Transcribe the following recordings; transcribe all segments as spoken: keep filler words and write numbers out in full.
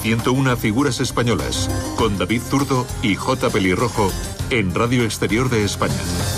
ciento una figuras españolas, con David Zurdo y J. Pelirrojo, en Radio Exterior de España.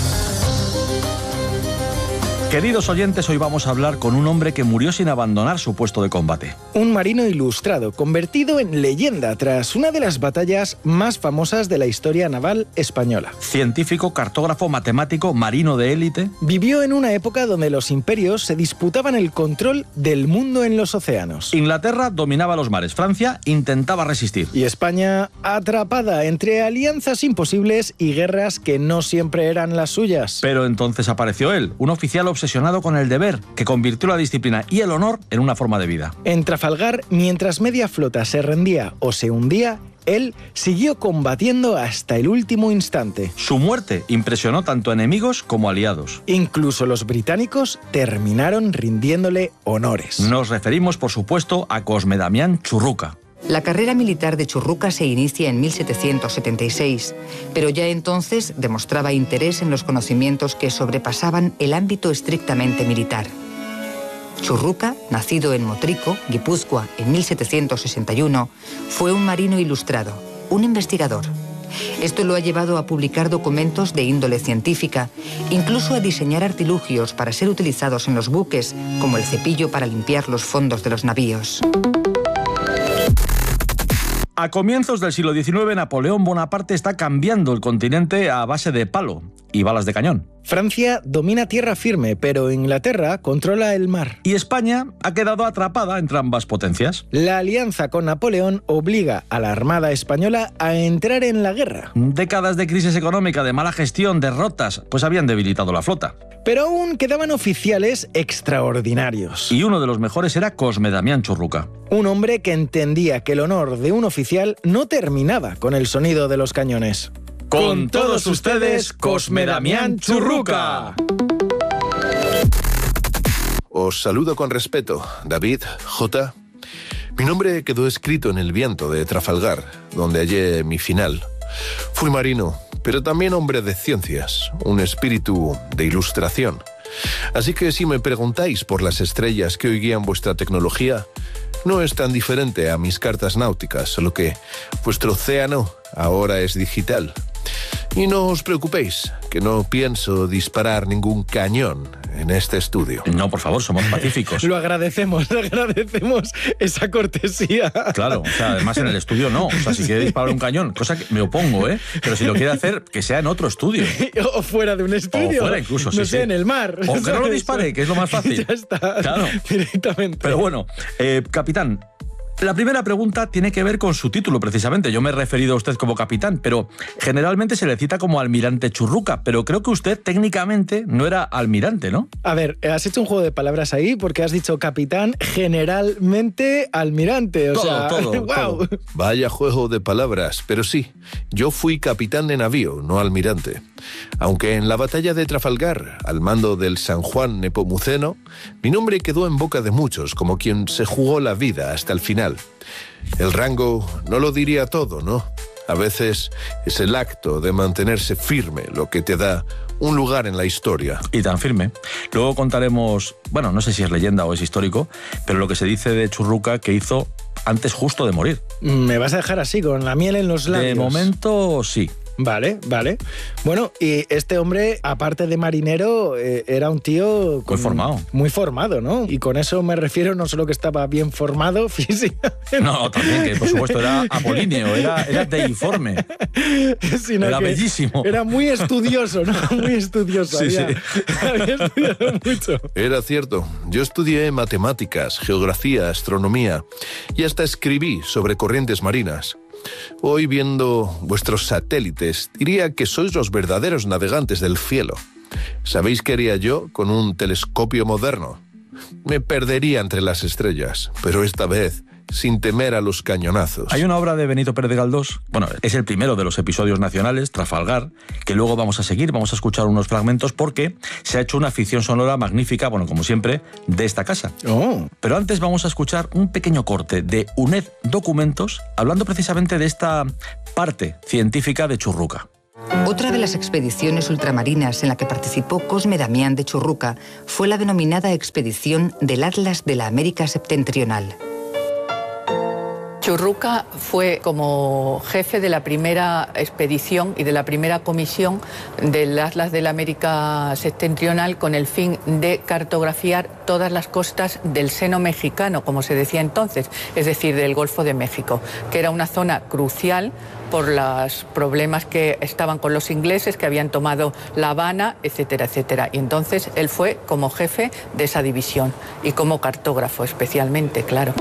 Queridos oyentes, hoy vamos a hablar con un hombre que murió sin abandonar su puesto de combate. Un marino ilustrado, convertido en leyenda tras una de las batallas más famosas de la historia naval española. Científico, cartógrafo, matemático, marino de élite. Vivió en una época donde los imperios se disputaban el control del mundo en los océanos. Inglaterra dominaba los mares, Francia intentaba resistir. Y España atrapada entre alianzas imposibles y guerras que no siempre eran las suyas. Pero entonces apareció él, un oficial obsesionado obsesionado con el deber, que convirtió la disciplina y el honor en una forma de vida. En Trafalgar, mientras media flota se rendía o se hundía, él siguió combatiendo hasta el último instante. Su muerte impresionó tanto a enemigos como aliados. Incluso los británicos terminaron rindiéndole honores. Nos referimos, por supuesto, a Cosme Damián Churruca. La carrera militar de Churruca se inicia en mil setecientos setenta y seis, pero ya entonces demostraba interés en los conocimientos que sobrepasaban el ámbito estrictamente militar. Churruca, nacido en Motrico, Guipúzcoa, en mil setecientos sesenta y uno, fue un marino ilustrado, un investigador. Esto lo ha llevado a publicar documentos de índole científica, incluso a diseñar artilugios para ser utilizados en los buques, como el cepillo para limpiar los fondos de los navíos. A comienzos del siglo diecinueve, Napoleón Bonaparte está cambiando el continente a base de palo y balas de cañón. Francia domina tierra firme, pero Inglaterra controla el mar. Y España ha quedado atrapada entre ambas potencias. La alianza con Napoleón obliga a la Armada Española a entrar en la guerra. Décadas de crisis económica, de mala gestión, derrotas, pues habían debilitado la flota. Pero aún quedaban oficiales extraordinarios. Y uno de los mejores era Cosme Damián Churruca. Un hombre que entendía que el honor de un oficial no terminaba con el sonido de los cañones. Con todos ustedes, Cosme Damián Churruca. Os saludo con respeto, David, J. Mi nombre quedó escrito en el viento de Trafalgar, donde hallé mi final. Fui marino, pero también hombre de ciencias, un espíritu de ilustración. Así que si me preguntáis por las estrellas que hoy guían vuestra tecnología, no es tan diferente a mis cartas náuticas, solo que vuestro océano ahora es digital. Y no os preocupéis, que no pienso disparar ningún cañón en este estudio. No, por favor, somos pacíficos. Lo agradecemos, agradecemos esa cortesía. Claro, o sea, además en el estudio no. O sea, si quiere disparar un cañón, cosa que me opongo, ¿eh? Pero si lo quiere hacer, que sea en otro estudio. O fuera de un estudio. O fuera incluso, sí, No sé, sí. en el mar. O que no lo dispare, que es lo más fácil. Ya está, claro. Directamente. Pero bueno, eh, capitán, la primera pregunta tiene que ver con su título, precisamente. Yo me he referido a usted como capitán, pero generalmente se le cita como almirante Churruca, pero creo que usted técnicamente no era almirante, ¿no? A ver, has hecho un juego de palabras ahí porque has dicho capitán, generalmente almirante. O todo, sea, todo, wow. todo. Vaya juego de palabras, pero sí, yo fui capitán de navío, no almirante. Aunque en la batalla de Trafalgar, al mando del San Juan Nepomuceno, mi nombre quedó en boca de muchos como quien se jugó la vida hasta el final. El rango no lo diría todo, ¿no? A veces es el acto de mantenerse firme lo que te da un lugar en la historia. Y tan firme. Luego contaremos, bueno, no sé si es leyenda o es histórico, pero lo que se dice de Churruca que hizo antes justo de morir. Me vas a dejar así, con la miel en los labios. De momento, sí. Vale, vale. Bueno, y este hombre, aparte de marinero, eh, era un tío... Muy formado. Muy formado, ¿no? Y con eso me refiero no solo que estaba bien formado físicamente. No, también, que por supuesto era apolíneo, era, era deiforme. Sino era que bellísimo. Era muy estudioso, ¿no? Muy estudioso. Sí, había, sí. había estudiado mucho. Era cierto. Yo estudié matemáticas, geografía, astronomía y hasta escribí sobre corrientes marinas. Hoy, viendo vuestros satélites, diría que sois los verdaderos navegantes del cielo. ¿Sabéis qué haría yo con un telescopio moderno? Me perdería entre las estrellas, pero esta vez sin temer a los cañonazos. Hay una obra de Benito Pérez Galdós, bueno, es el primero de los episodios nacionales, Trafalgar, que luego vamos a seguir, vamos a escuchar unos fragmentos porque se ha hecho una ficción sonora magnífica, bueno, como siempre, de esta casa. Oh. Pero antes vamos a escuchar un pequeño corte de UNED Documentos, hablando precisamente de esta parte científica de Churruca. Otra de las expediciones ultramarinas en la que participó Cosme Damián de Churruca fue la denominada expedición del Atlas de la América Septentrional. Churruca fue como jefe de la primera expedición y de la primera comisión del Atlas de la América Septentrional con el fin de cartografiar todas las costas del seno mexicano, como se decía entonces, es decir, del Golfo de México, que era una zona crucial por los problemas que estaban con los ingleses, que habían tomado La Habana, etcétera, etcétera. Y entonces él fue como jefe de esa división y como cartógrafo especialmente, claro.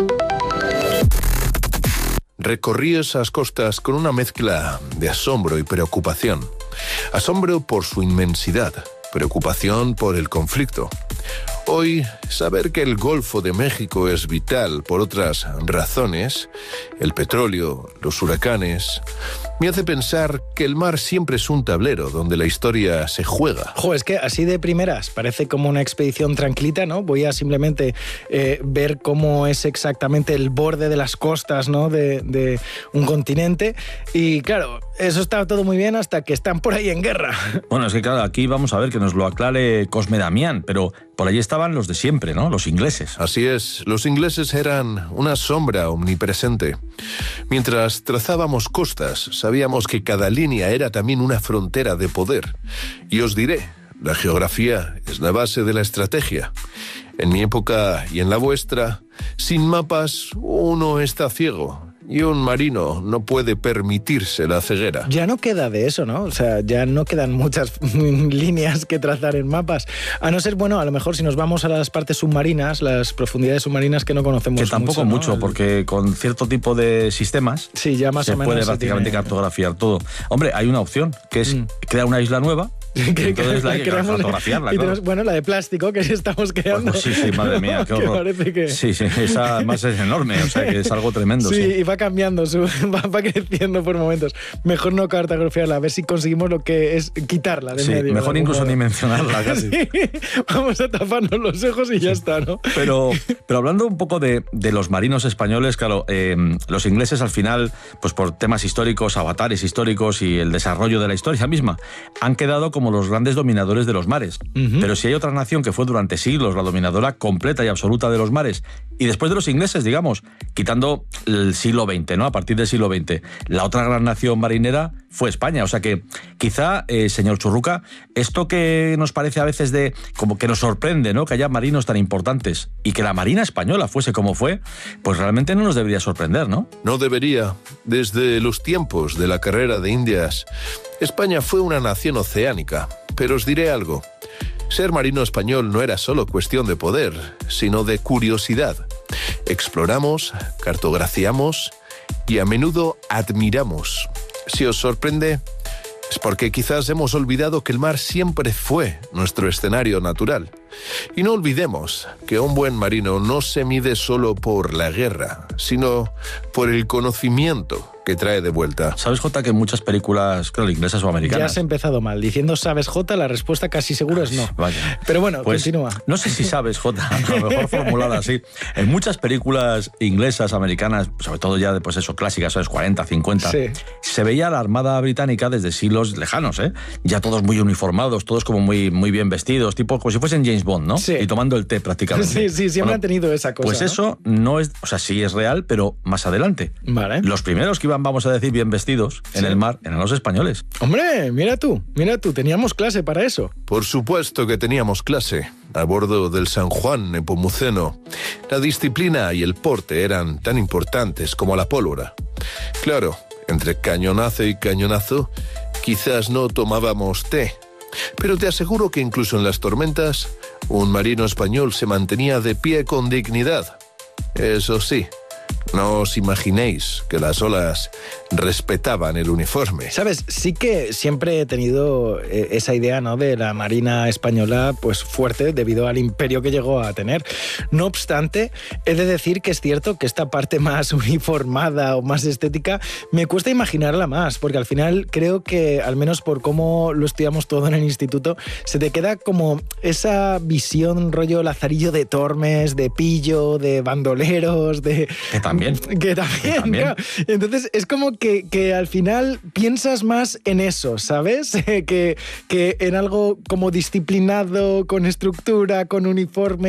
Recorrí esas costas con una mezcla de asombro y preocupación. Asombro por su inmensidad, preocupación por el conflicto. Hoy, saber que el Golfo de México es vital por otras razones, el petróleo, los huracanes, me hace pensar que el mar siempre es un tablero donde la historia se juega. Jo, es que así de primeras parece como una expedición tranquilita, ¿no? Voy a simplemente eh, ver cómo es exactamente el borde de las costas, ¿no? de, de un continente. Y claro, eso está todo muy bien hasta que están por ahí en guerra. Bueno, es que claro, aquí vamos a ver que nos lo aclare Cosme Damián, pero por allí estaban los de siempre, ¿no? Los ingleses. Así es, los ingleses eran una sombra omnipresente. Mientras trazábamos costas, sabíamos que cada línea era también una frontera de poder. Y os diré, la geografía es la base de la estrategia. En mi época y en la vuestra, sin mapas uno está ciego. Y un marino no puede permitirse la ceguera. Ya no queda de eso, ¿no? O sea, ya no quedan muchas líneas que trazar en mapas. A no ser, bueno, a lo mejor si nos vamos a las partes submarinas, las profundidades submarinas que no conocemos mucho. Que tampoco mucho, mucho, ¿no? porque con cierto tipo de sistemas sí, ya más se o menos puede se prácticamente tiene... cartografiar todo. Hombre, hay una opción, que es mm. crear una isla nueva. que, entonces la hay que cartografiarla, y claro. tenemos, bueno, la de plástico que estamos creando. Pues, sí, sí, madre mía, qué horror. Que parece que... Sí, sí, esa además es enorme, o sea que es algo tremendo. Sí, sí. y va cambiando, su, va, va creciendo por momentos. Mejor no cartografiarla, a ver si conseguimos lo que es quitarla de sí, medio. Mejor incluso ni mencionarla casi. Sí, vamos a taparnos los ojos y ya está, ¿no? Pero, pero hablando un poco de, de los marinos españoles, claro, eh, los ingleses al final, pues por temas históricos, avatares históricos y el desarrollo de la historia misma, han quedado como los grandes dominadores de los mares. Uh-huh. Pero si hay otra nación que fue durante siglos la dominadora completa y absoluta de los mares, y después de los ingleses, digamos, quitando el siglo veinte, ¿no? A partir del siglo veinte, la otra gran nación marinera fue España. O sea que quizá, eh, señor Churruca, esto que nos parece a veces de como que nos sorprende, ¿no? Que haya marinos tan importantes y que la marina española fuese como fue, pues realmente no nos debería sorprender, ¿no? No debería. Desde los tiempos de la carrera de Indias, España fue una nación oceánica. Pero os diré algo. Ser marino español no era solo cuestión de poder, sino de curiosidad. Exploramos, cartografiamos y a menudo admiramos. Si os sorprende, es porque quizás hemos olvidado que el mar siempre fue nuestro escenario natural. Y no olvidemos que un buen marino no se mide solo por la guerra, sino por el conocimiento que trae de vuelta. ¿Sabes, Jota, que en muchas películas, creo, inglesas o americanas? Ya has empezado mal. Diciendo ¿sabes, Jota? La respuesta casi seguro es no. Vaya. Pero bueno, pues, continúa. No sé si sabes, Jota, a lo mejor formulada así. En muchas películas inglesas, americanas, sobre todo ya de pues eso, clásicas, ¿sabes? cuarenta, cincuenta, sí. Se veía la Armada Británica desde siglos lejanos, ¿eh? Ya todos muy uniformados, todos como muy, muy bien vestidos, tipo como si fuesen James Bond, ¿no? Sí. Y tomando el té prácticamente. Sí, sí, siempre bueno, han tenido esa cosa. Pues ¿no? eso no es, o sea, sí es real, pero más adelante. Vale. Los primeros que iban, vamos a decir, bien vestidos en sí. el mar eran los españoles. Hombre, mira tú, mira tú, teníamos clase para eso. Por supuesto que teníamos clase. A bordo del San Juan Nepomuceno, la disciplina y el porte eran tan importantes como la pólvora. Claro, entre cañonazo y cañonazo, quizás no tomábamos té, pero te aseguro que incluso en las tormentas, un marino español se mantenía de pie con dignidad. Eso sí, no os imaginéis que las olas respetaban el uniforme. Sabes, sí que siempre he tenido esa idea, ¿no?, de la Marina española pues fuerte debido al imperio que llegó a tener. No obstante, he de decir que es cierto que esta parte más uniformada o más estética me cuesta imaginarla más, porque al final creo que, al menos por cómo lo estudiamos todo en el instituto, se te queda como esa visión rollo Lazarillo de Tormes, de pillo, de bandoleros, de... Que también. Que también, que también. Claro. Entonces es como que, que al final piensas más en eso, ¿sabes? que, que en algo como disciplinado, con estructura, con uniforme.